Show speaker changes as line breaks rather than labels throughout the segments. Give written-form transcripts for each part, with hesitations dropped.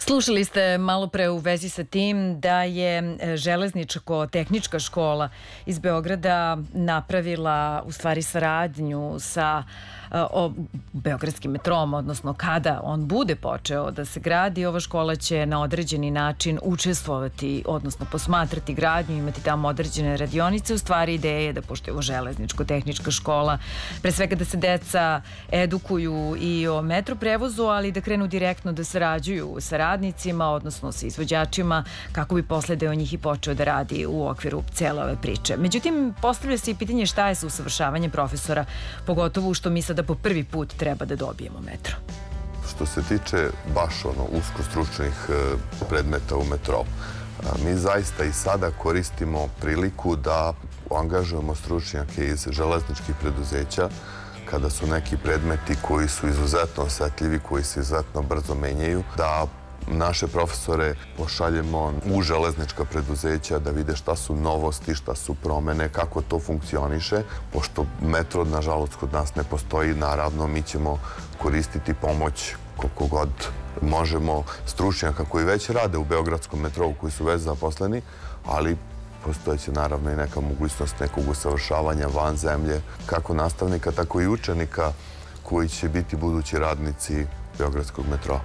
Slušali ste malo pre u vezi sa tim da je železničko-tehnička škola iz Beograda napravila u stvari saradnju sa Beogradskim metrom, odnosno kada on bude počeo da se gradi, ova škola će na određeni način učestvovati, odnosno posmatrati gradnju, imati tamo određene radionice. U stvari ideja je da, pošto je ovo železničko-tehnička škola, pre svega da se deca edukuju i o metro prevozu, ali da krenu direktno da sarađuju sa radnicima, odnosno sa izvođačima, kako bi posle deo njih i počeo da radi u okviru cele ove priče. Međutim, postavlja se i pitanje šta je sa usavršavanjem profesora, pogotovo što mi sada po prvi put treba da dobijemo metro.
Što se tiče baš uskostručnih predmeta u metrou, mi zaista i sada koristimo priliku da angažujemo stručnjake iz železničkih preduzeća kada su neki predmeti koji su izuzetno osetljivi, koji se izuzetno brzo menjaju, da naše profesore pošaljemo u železnička preduzeća da vide šta su novosti, šta su promene, kako to funkcioniše. Pošto metro, nažalost, kod nas ne postoji, naravno, mi ćemo koristiti pomoć koliko god možemo stručnjaka koji već rade u Beogradskom metrou, koji su već zaposleni, ali postojeće naravno i neka mogućnost nekog usavršavanja van zemlje, kako nastavnika, tako i učenika koji će biti budući radnici Beogradskog metroa.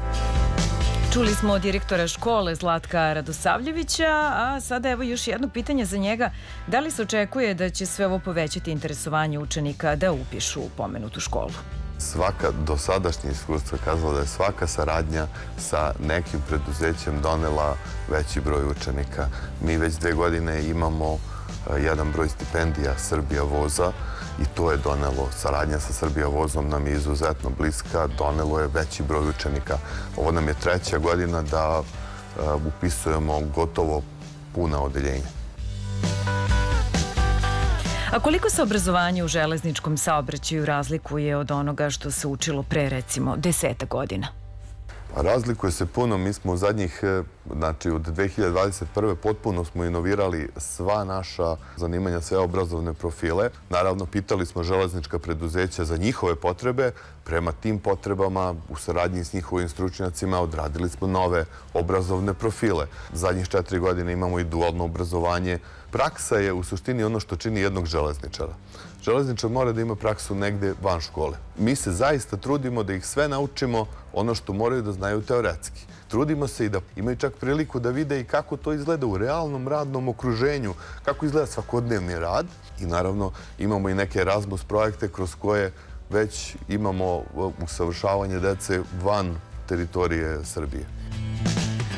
Čuli smo od direktora škole Zlatka Radosavljevića, a sada evo još jedno pitanje za njega. Da li se očekuje da će sve ovo povećati interesovanje učenika da upišu pomenutu školu?
Svaka dosadašnja iskustva kazala da je svaka saradnja sa nekim preduzećem donela veći broj učenika. Mi već 2 godine imamo jedan broj stipendija Srbija voza i to je donelo, saradnja sa Srbija vozom nam je izuzetno bliska, donelo je veći broj učenika. Ovo nam je 3. godina da upisujemo gotovo puna odeljenja.
A koliko se obrazovanje u železničkom saobraćaju razlikuje od onoga što se učilo pre, recimo, 10 godina?
Razlikuje se puno. Mi smo u zadnjih, znači od 2021. potpuno smo inovirali sva naša zanimanja, sve obrazovne profile. Naravno, pitali smo železnička preduzeća za njihove potrebe. Prema tim potrebama, u saradnji s njihovim stručnjacima, odradili smo nove obrazovne profile. Zadnjih 4 godine imamo i dualno obrazovanje. Praksa je u suštini ono što čini jednog železničara. Železničar mora da ima praksu negde van škole. Mi se zaista trudimo da ih sve naučimo ono što moraju da znaju teoretski. Trudimo se i da imaju čak priliku da vide i kako to izgleda u realnom radnom okruženju, kako izgleda svakodnevni rad. I naravno imamo i neke Erasmus projekte kroz koje već imamo usavršavanje dece van teritorije Srbije.